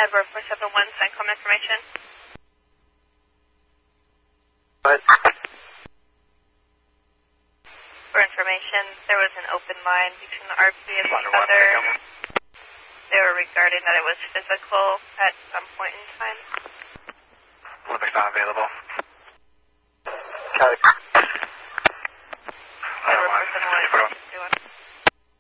Edward 471, CENTCOM information. What? For information, there was an open line between the RV and the other. They were regarding that it was physical at some point in time. Olympic not available. Copy.